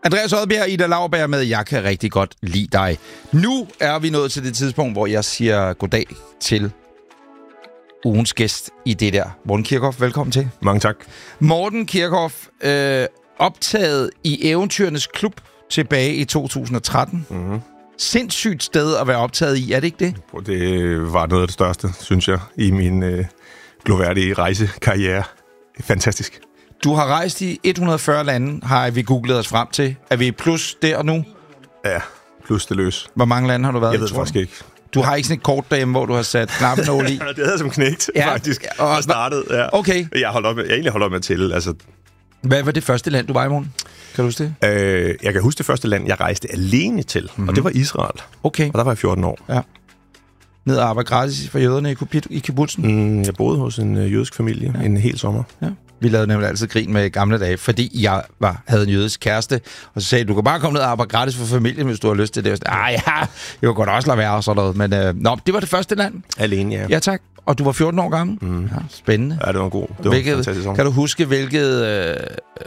Andreas Odbjerg, Ida Lauberg med Jeg kan rigtig godt lide dig. Nu er vi nået til det tidspunkt, hvor jeg siger goddag til ugens gæst i det der. Morten Kirchhoff, velkommen til. Mange tak. Morten Kirchhoff, optaget i Eventyrenes Klub tilbage i 2013. Mm-hmm. Sindssygt sted at være optaget i, er det ikke det? Det var noget af det største, synes jeg, i min gloværdige rejsekarriere. Fantastisk. Du har rejst i 140 lande, har vi googlet os frem til. Er vi plus der nu? Ja, plus det løs. Hvor mange lande har du været i? Jeg ved det faktisk ikke. Du har ikke sådan et kort derhjemme, hvor du har sat knappenål i? Det havde jeg som knægt, faktisk. Og startet, ja. Okay. Jeg har egentlig holdt op med at tælle. Altså. Hvad var det første land, du var i, Morten? Kan du huske det? Jeg kan huske det første land, jeg rejste alene til, og det var Israel. Okay. Og der var jeg 14 år. Ja. Ned og arbejde gratis for jøderne i kibbutzen? Jeg boede hos en jødisk familie en hel sommer. Ja. Vi lavede nemlig altid grin med gamle dage, fordi jeg havde en jødisk kæreste, og så sagde du kan bare komme ned og arbejde gratis for familien, hvis du har lyst til det. Jeg kunne godt også lade være og sådan noget. Men det var det første land. Alene, ja. Ja, tak. Og du var 14 år gammel? Ja, spændende. Ja, det var god. Det var fantastisk sommer. Kan du huske, hvilket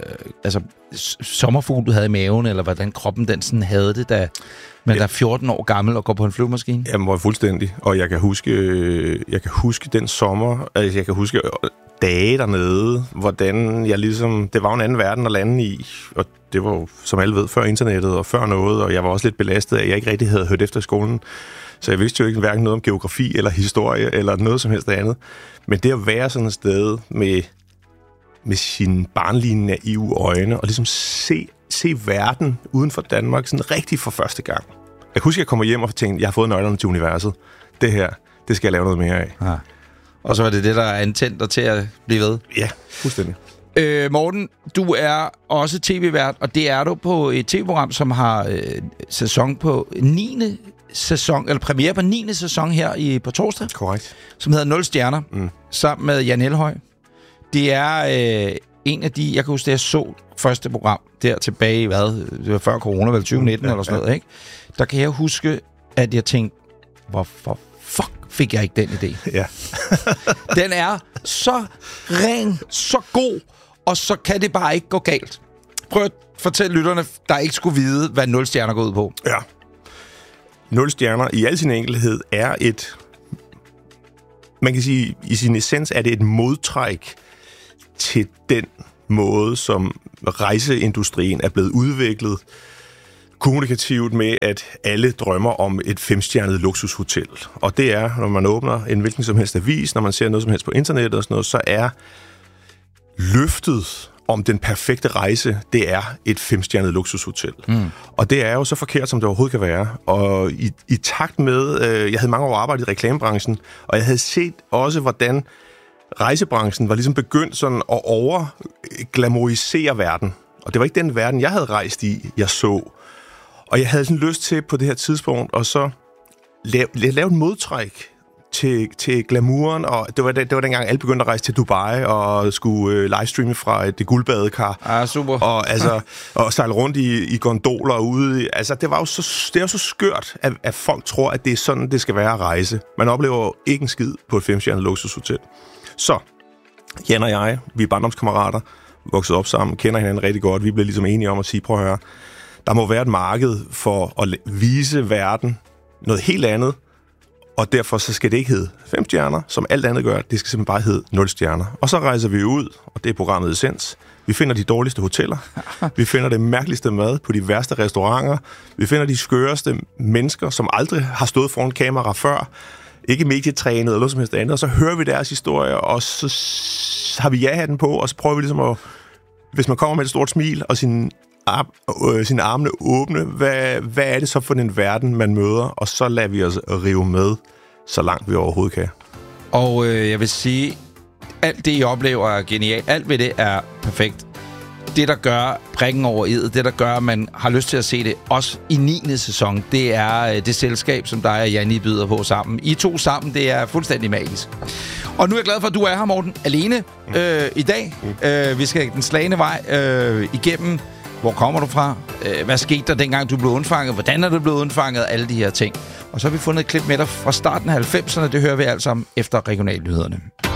sommerfugl du havde i maven, eller hvordan kroppen den sådan havde det, da man er 14 år gammel og går på en flyvemaskine? Jamen, var fuldstændig. Og jeg kan huske den sommer, altså jeg kan huske dage dernede, hvordan jeg ligesom, det var en anden verden at lande i, og det var jo, som alle ved, før internettet og før noget, og jeg var også lidt belastet af, at jeg ikke rigtig havde hørt efter skolen. Så jeg vidste jo ikke hverken noget om geografi eller historie eller noget som helst andet. Men det at være sådan et sted med sine barnlige naive øjne og ligesom se verden uden for Danmark sådan rigtig for første gang. Jeg husker, at jeg kommer hjem og tænkte, jeg har fået nøglerne til universet. Det her, det skal jeg lave noget mere af. Ja. Og så var det der antændte dig til at blive ved? Ja, fuldstændig. Morten, du er også tv-vært, og det er du på et tv-program, som har sæson på 9. sæson, eller premiere på 9. sæson her på torsdag. Korrekt. Som hedder 0 stjerner, sammen med Jan Elhøj. Det er en af de, jeg kan huske, det jeg så første program der tilbage i, det var før corona, vel 2019 eller sådan noget, ikke? Der kan jeg huske, at jeg tænkte, hvorfor fuck fik jeg ikke den idé? Ja. Den er så ren, så god, og så kan det bare ikke gå galt. Prøv at fortælle lytterne, der ikke skulle vide, hvad 0 stjerner går ud på. Ja. 0 stjerner i al sin enkelhed er et, man kan sige, i sin essens er det et modtræk til den måde, som rejseindustrien er blevet udviklet kommunikativt med, at alle drømmer om et 5-stjernet luksushotel. Og det er, når man åbner en hvilken som helst avis, når man ser noget som helst på internettet og sådan noget, så er løftet om den perfekte rejse, det er et 5-stjernet luksushotel. Og det er jo så forkert, som det overhovedet kan være. Og i takt med, jeg havde mange år arbejdet i reklamebranchen, og jeg havde set også, hvordan rejsebranchen var ligesom begyndt sådan at overglamorisere verden. Og det var ikke den verden, jeg havde rejst i, jeg så. Og jeg havde sådan lyst til på det her tidspunkt at så lave et modtræk til glamouren, og det var dengang alle begyndte at rejse til Dubai og skulle livestreame fra et guldbadekar. Ah, super. Og og sejle rundt i gondoler ude. Altså det er jo så skørt, at folk tror, at det er sådan det skal være at rejse. Man oplever jo ikke en skid på et 5-stjernet luksushotel. Så Jan og jeg, vi er barndomskammerater, vokset op sammen, kender hinanden rigtig godt. Vi blev ligesom enige om at sige, prøv at høre, der må være et marked for at vise verden noget helt andet, og derfor så skal det ikke hedde 5 stjerner, som alt andet gør. Det skal simpelthen bare hedde 0 stjerner. Og så rejser vi ud, og det er programmet Essens. Vi finder de dårligste hoteller. Vi finder det mærkeligste mad på de værste restauranter. Vi finder de skøreste mennesker, som aldrig har stået foran kamera før. Ikke medietrænet eller noget som helst andet. Og så hører vi deres historier, og så har vi ja-hatten på, og så prøver vi ligesom at, hvis man kommer med et stort smil og sine armene åbne, hvad er det så for en verden, man møder? Og så lader vi os rive med, så langt vi overhovedet kan. Og jeg vil sige, alt det, I oplever, er genialt. Alt ved det er perfekt. Det, der gør prikken over i'et, det, der gør, at man har lyst til at se det, også i 9. sæson, det er det selskab, som dig og Janni byder på sammen. I to sammen, det er fuldstændig magisk. Og nu er jeg glad for, at du er her, Morten, alene i dag. Vi skal den slagne vej igennem. Hvor kommer du fra? Hvad skete der, dengang du blev undfanget? Hvordan er du blevet undfanget? Alle de her ting. Og så har vi fundet et klip med dig fra starten af 90'erne. Det hører vi alt sammen efter regionalnyhederne.